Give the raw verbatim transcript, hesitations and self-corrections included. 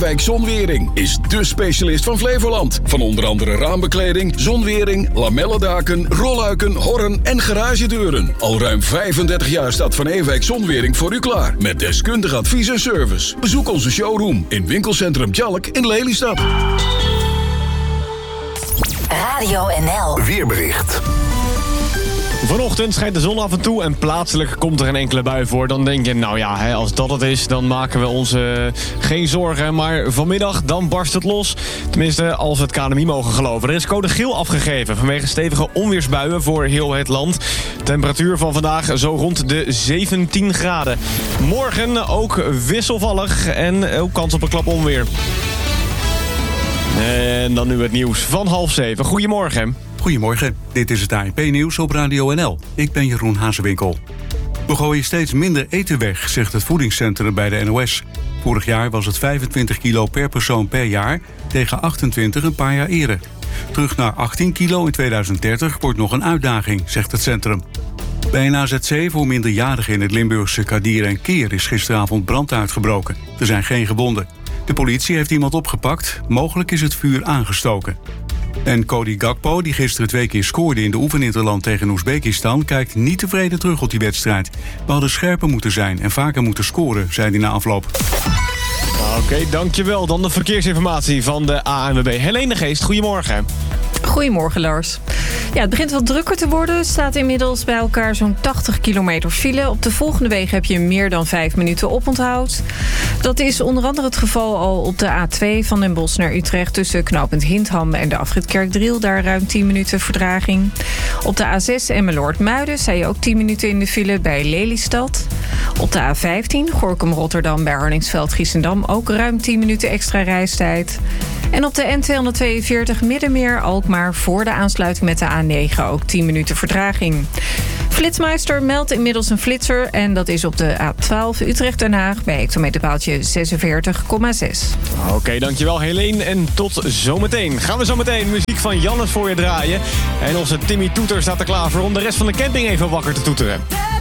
Ewijk Zonwering is dé specialist van Flevoland. Van onder andere raambekleding, zonwering, lamellendaken, rolluiken, horren en garagedeuren. Al ruim vijfendertig jaar staat Van Ewijk Zonwering voor u klaar. Met deskundig advies en service. Bezoek onze showroom in winkelcentrum Tjalk in Lelystad. Radio N L Weerbericht. Vanochtend schijnt de zon af en toe en plaatselijk komt er een enkele bui voor. Dan denk je, nou ja, hè, als dat het is, dan maken we ons uh, geen zorgen. Maar vanmiddag, dan barst het los. Tenminste, als we het K N M I mogen geloven. Er is code geel afgegeven vanwege stevige onweersbuien voor heel het land. Temperatuur van vandaag zo rond de zeventien graden. Morgen ook wisselvallig en ook kans op een klap onweer. En dan nu het nieuws van half zeven. Goedemorgen. Goedemorgen, dit is het A N P-nieuws op Radio N L. Ik ben Jeroen Hazewinkel. We gooien steeds minder eten weg, zegt het voedingscentrum bij de N O S. Vorig jaar was het vijfentwintig kilo per persoon per jaar, tegen achtentwintig een paar jaar eerder. Terug naar achttien kilo in tweeduizend dertig wordt nog een uitdaging, zegt het centrum. Bij een A Z C voor minderjarigen in het Limburgse Kadir en Keer is gisteravond brand uitgebroken. Er zijn geen gewonden. De politie heeft iemand opgepakt, mogelijk is het vuur aangestoken. En Cody Gakpo, die gisteren twee keer scoorde in de oefeninterland tegen Oezbekistan, kijkt niet tevreden terug op die wedstrijd. We hadden scherper moeten zijn en vaker moeten scoren, zei hij na afloop. Oké, okay, dankjewel. Dan de verkeersinformatie van de A N W B. Helene de Geest, goedemorgen. Goedemorgen, Lars. Ja, het begint wat drukker te worden. Er staat inmiddels bij elkaar zo'n tachtig kilometer file. Op de volgende wegen heb je meer dan vijf minuten oponthoud. Dat is onder andere het geval al op de A twee van Den Bosch naar Utrecht... tussen knooppunt Hindham en de afrit Kerkdriel. Daar ruim tien minuten vertraging. Op de A zes Emmeloord-Muiden sta je ook tien minuten in de file bij Lelystad. Op de A vijftien Gorinchem-Rotterdam bij Hardingsveld-Giessendam... ook ruim tien minuten extra reistijd. En op de N tweehonderdtweeënveertig Middenmeer-Alkmaar voor de aansluiting met de A negen ook tien minuten vertraging. Flitsmeister meldt inmiddels een flitser en dat is op de A twaalf Utrecht-Den Haag bij hectometerpaaltje zesenveertig komma zes. Oké, okay, dankjewel Helene en tot zometeen. Gaan we zometeen muziek van Jannes voor je draaien. En onze Timmy Toeter staat er klaar voor om de rest van de camping even wakker te toeteren.